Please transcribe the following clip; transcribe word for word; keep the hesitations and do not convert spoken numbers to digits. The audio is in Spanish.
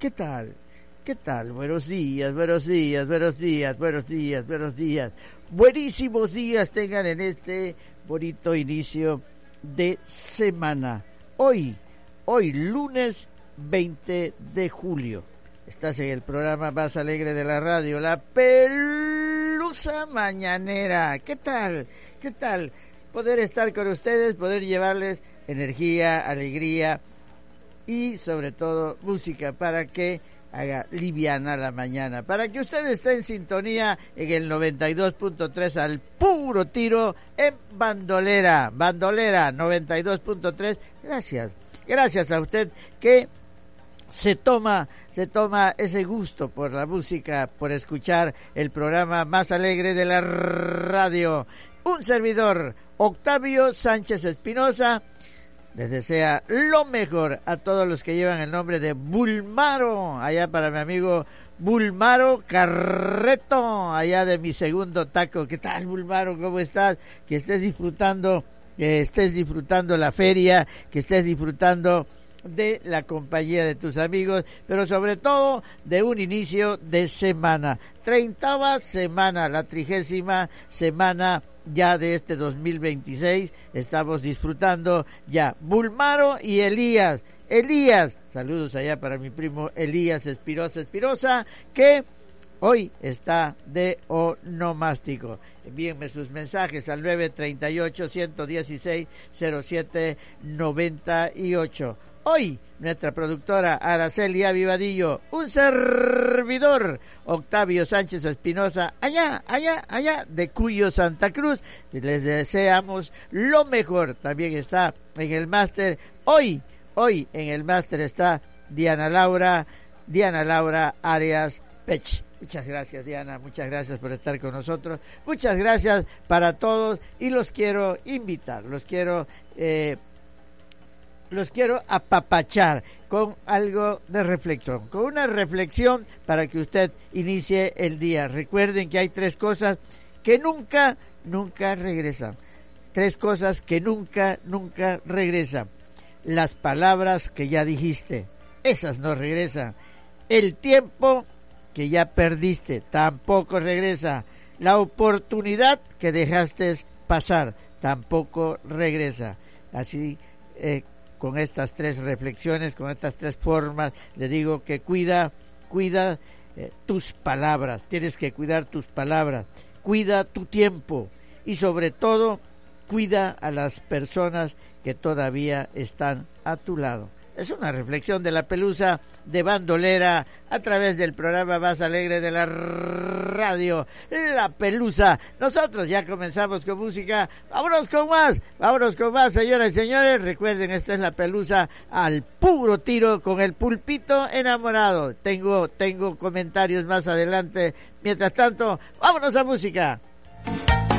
¿Qué tal? ¿Qué tal? Buenos días, buenos días, buenos días, buenos días, buenos días. Buenísimos días tengan en este bonito inicio de semana. Hoy, hoy lunes veinte de julio. Estás en el programa más alegre de la radio, La Pelusa Mañanera. ¿Qué tal? ¿Qué tal? Poder estar con ustedes, poder llevarles energía, alegría y sobre todo música para que haga liviana la mañana, para que usted esté en sintonía en el noventa y dos punto tres al puro tiro en Bandolera, Bandolera noventa y dos punto tres. Gracias, gracias a usted que se toma, se toma ese gusto por la música, por escuchar el programa más alegre de la radio. Un servidor, Octavio Sánchez Espinosa, les desea lo mejor a todos los que llevan el nombre de Bulmaro, allá para mi amigo Bulmaro Carreto, allá de mi segundo taco. ¿Qué tal, Bulmaro? ¿Cómo estás? Que estés disfrutando, que estés disfrutando la feria, que estés disfrutando de la compañía de tus amigos, pero sobre todo de un inicio de semana, treintava semana, la trigésima semana ya de este dos mil veintiséis. Estamos disfrutando ya Bulmaro y Elías, Elías, saludos allá para mi primo Elías Espirosa Espirosa, que hoy está de onomástico. Envíenme sus mensajes al nueve treinta y ocho, ciento dieciséis, cero siete noventa y ocho. Hoy, nuestra productora Araceli Avivadillo, un servidor, Octavio Sánchez Espinosa, allá, allá, allá, de Cuyo, Santa Cruz. Les deseamos lo mejor. También está en el máster, hoy, hoy en el máster está Diana Laura, Diana Laura Arias Pech. Muchas gracias, Diana, muchas gracias por estar con nosotros. Muchas gracias para todos y los quiero invitar, los quiero... Eh, Los quiero apapachar con algo de reflexión, con una reflexión para que usted inicie el día. Recuerden que hay tres cosas que nunca, nunca regresan. Tres cosas que nunca, nunca regresan. Las palabras que ya dijiste, esas no regresan. El tiempo que ya perdiste, tampoco regresa. La oportunidad que dejaste pasar, tampoco regresa. Así, eh, con estas tres reflexiones, con estas tres formas, le digo que cuida, cuida eh, tus palabras, tienes que cuidar tus palabras, cuida tu tiempo y sobre todo, cuida a las personas que todavía están a tu lado. Es una reflexión de la Pelusa de Bandolera a través del programa más alegre de la radio, La Pelusa. Nosotros ya comenzamos con música. Vámonos con más, vámonos con más, señoras y señores. Recuerden, esta es La Pelusa al puro tiro con el pulpito enamorado. Tengo, tengo comentarios más adelante. Mientras tanto, vámonos a música.